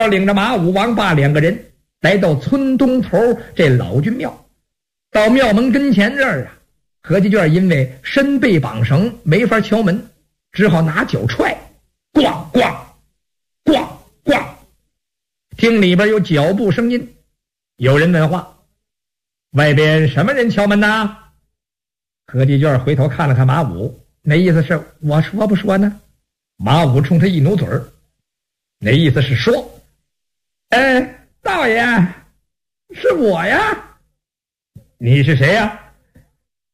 领着马武、王八2个人来到村东头这老君庙。到庙门跟前这儿啊，何家眷因为身被绑绳没法敲门，只好拿脚踹，咣咣咣咣，听里边有脚步声音。有人问话：外边什么人敲门呢？何家眷回头看了看马武，那意思是我说不说呢？马武冲他一努嘴儿，那意思是说：道爷，是我呀。你是谁呀？